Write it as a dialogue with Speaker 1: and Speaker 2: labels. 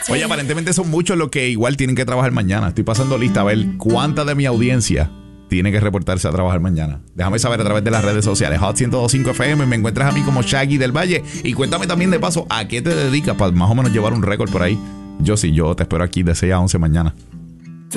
Speaker 1: Oye, aparentemente son muchos los que igual tienen que trabajar mañana. Estoy pasando lista a ver cuánta de mi audiencia tiene que reportarse a trabajar mañana. Déjame saber a través de las redes sociales. Hot 102.5 FM. Me encuentras a mí como Shaggy del Valle. Y cuéntame también de paso a qué te dedicas para más o menos llevar un récord por ahí. Yo te espero aquí de 6 a 11 mañana.